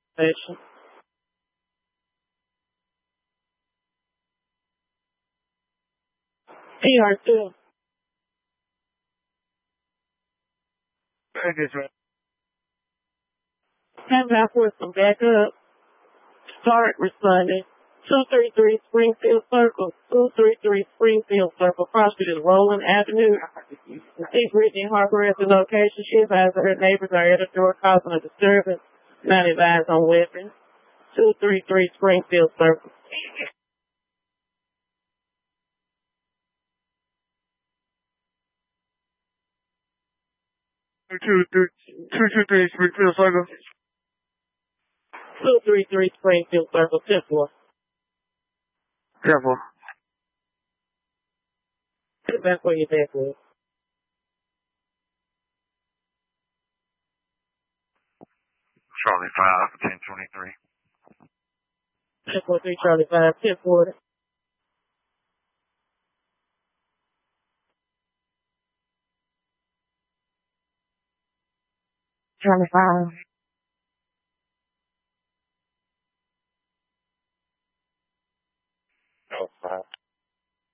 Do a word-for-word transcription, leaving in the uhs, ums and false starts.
station. P R two. Package right. Have out for some backup. Start responding. two three three Springfield Circle. two three three Springfield Circle. Property is Roland Avenue. See Brittany Harper at the location. She advised that her neighbors are at a door causing a disturbance. Not advised on weapons. two three three Springfield Circle. Two two three two two three Springfield Circle. two three three Springfield Circle. ten four. Careful. Get back where you're back with. Charlie five, ten twenty-three. ten four three Charlie five, ten forty. Charlie five.